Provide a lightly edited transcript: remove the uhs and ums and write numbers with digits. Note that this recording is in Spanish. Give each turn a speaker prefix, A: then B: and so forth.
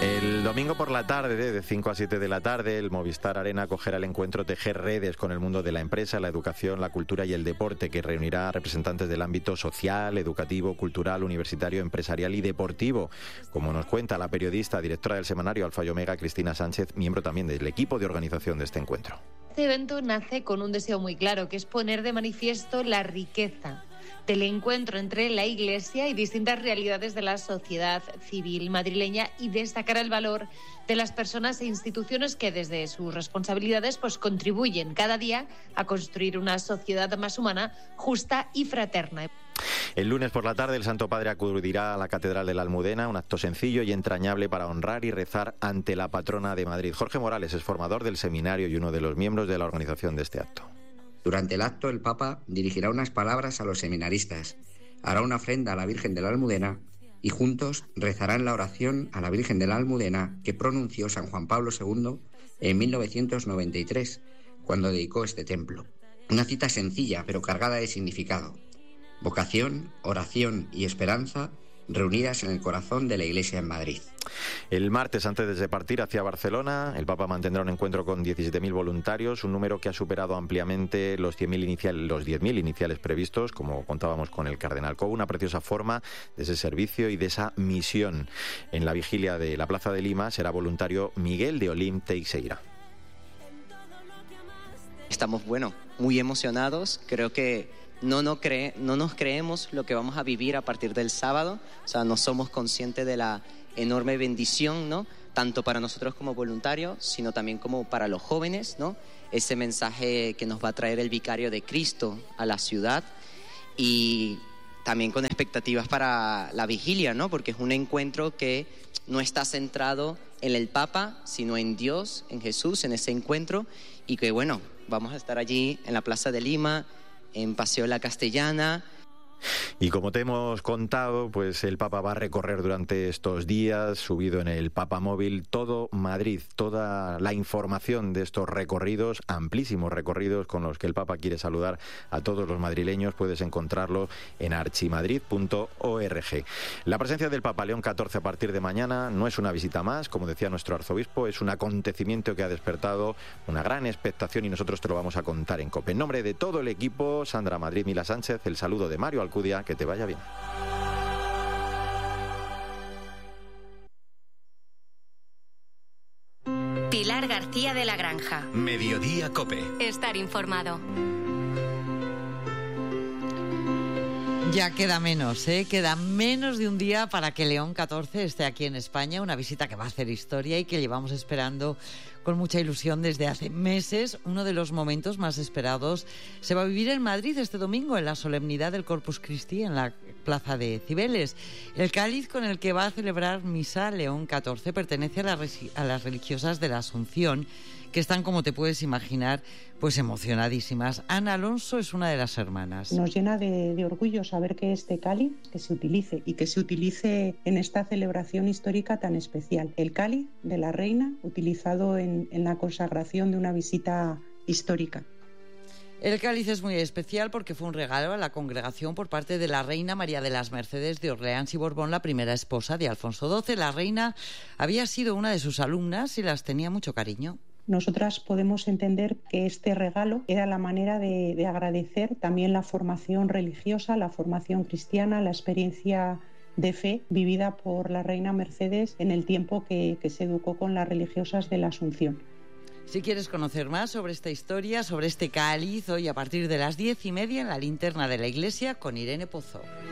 A: El domingo por la tarde, de 5 a 7 de la tarde, el Movistar Arena acogerá el encuentro Tejer Redes con el mundo de la empresa, la educación, la cultura y el deporte, que reunirá a representantes del ámbito social, educativo, cultural, universitario, empresarial y deportivo. Como nos cuenta la periodista, directora del semanario Alfa y Omega, Cristina Sánchez, miembro también del equipo de organización de este encuentro.
B: Este evento nace con un deseo muy claro, que es poner de manifiesto la riqueza del encuentro entre la Iglesia y distintas realidades de la sociedad civil madrileña y destacar el valor de las personas e instituciones que desde sus responsabilidades contribuyen cada día a construir una sociedad más humana, justa y fraterna.
A: El lunes por la tarde el Santo Padre acudirá a la Catedral de la Almudena, un acto sencillo y entrañable para honrar y rezar ante la patrona de Madrid. Jorge Morales es formador del seminario y uno de los miembros de la organización de este acto.
C: Durante el acto, el Papa dirigirá unas palabras a los seminaristas, hará una ofrenda a la Virgen de la Almudena y juntos rezarán la oración a la Virgen de la Almudena que pronunció San Juan Pablo II en 1993, cuando dedicó este templo. Una cita sencilla pero cargada de significado. Vocación, oración y esperanza reunidas en el corazón de la Iglesia en Madrid.
A: El martes, antes de partir hacia Barcelona, el Papa mantendrá un encuentro con 17.000 voluntarios, un número que ha superado ampliamente los 10.000 iniciales previstos, como contábamos con el cardenal Cobo, una preciosa forma de ese servicio y de esa misión. En la vigilia de la Plaza de Lima será voluntario Miguel de Olim Teixeira.
D: Estamos, muy emocionados. Creo que no nos creemos lo que vamos a vivir a partir del sábado. O sea, no somos conscientes de la enorme bendición, ¿no? Tanto para nosotros como voluntarios, sino también como para los jóvenes, ¿no? Ese mensaje que nos va a traer el vicario de Cristo a la ciudad, y también con expectativas para la vigilia, ¿no? Porque es un encuentro que no está centrado en el Papa, sino en Dios, en Jesús, en ese encuentro, y que vamos a estar allí en la Plaza de Lima, en Paseo de la Castellana.
A: Y como te hemos contado, pues el Papa va a recorrer durante estos días, subido en el Papa Móvil, todo Madrid, toda la información de estos recorridos, amplísimos recorridos con los que el Papa quiere saludar a todos los madrileños. Puedes encontrarlo en archimadrid.org. La presencia del Papa León XIV a partir de mañana no es una visita más, como decía nuestro arzobispo, es un acontecimiento que ha despertado una gran expectación y nosotros te lo vamos a contar en COPE. En nombre de todo el equipo, Sandra Madrid, Mila Sánchez, el saludo de Mario Alcudia, que te vaya bien.
E: Pilar García de la Granja.
F: Mediodía COPE.
E: Estar informado.
G: Ya queda menos, queda menos de un día para que León XIV esté aquí en España, una visita que va a hacer historia y que llevamos esperando con mucha ilusión desde hace meses. Uno de los momentos más esperados se va a vivir en Madrid este domingo, en la solemnidad del Corpus Christi, en la Plaza de Cibeles. El cáliz con el que va a celebrar misa León XIV pertenece a las religiosas de la Asunción, que están, como te puedes imaginar, pues emocionadísimas. Ana Alonso es una de las hermanas.
H: Nos llena de orgullo saber que este cáliz que se utilice en esta celebración histórica tan especial. El cáliz de la reina, utilizado en la consagración de una visita histórica.
G: El cáliz es muy especial porque fue un regalo a la congregación por parte de la reina María de las Mercedes de Orleans y Borbón, la primera esposa de Alfonso XII. La reina había sido una de sus alumnas y las tenía mucho cariño.
H: Nosotras podemos entender que este regalo era la manera de agradecer también la formación religiosa, la formación cristiana, la experiencia de fe vivida por la reina Mercedes en el tiempo que se educó con las religiosas de la Asunción.
G: Si quieres conocer más sobre esta historia, sobre este cáliz, hoy a partir de las 10:30 en la linterna de la iglesia con Irene Pozo.